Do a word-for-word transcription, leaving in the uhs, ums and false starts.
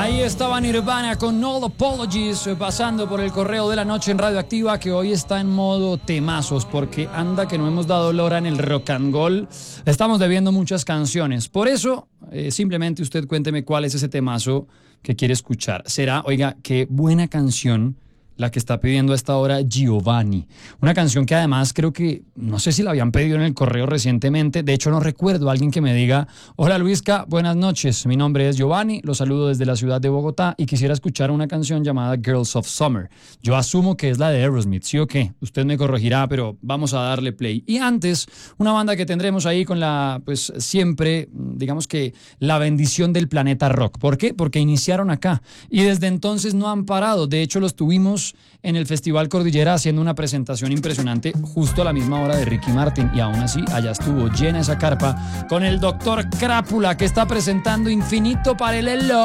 Ahí estaba Nirvana con No Apologies, pasando por el correo de la noche en Radioactiva, que hoy está en modo temazos, porque anda que no hemos dado lora en el rock and roll. Estamos debiendo muchas canciones. Por eso, eh, simplemente usted cuénteme cuál es ese temazo que quiere escuchar. Será, oiga, qué buena canción la que está pidiendo a esta hora Giovanni. Una canción que además creo que, no sé si la habían pedido en el correo recientemente. De hecho, no recuerdo a alguien que me diga: hola Luisca, buenas noches. Mi nombre es Giovanni, lo saludo desde la ciudad de Bogotá y quisiera escuchar una canción llamada Girls of Summer. Yo asumo que es la de Aerosmith, ¿sí o qué? Usted me corregirá, pero vamos a darle play. Y antes, una banda que tendremos ahí con la, pues siempre, digamos que la bendición del planeta rock. ¿Por qué? Porque iniciaron acá y desde entonces no han parado. De hecho, los tuvimos en el Festival Cordillera haciendo una presentación impresionante justo a la misma hora de Ricky Martin, y aún así allá estuvo llena esa carpa con el doctor Crápula, que está presentando Infinito para el Elo.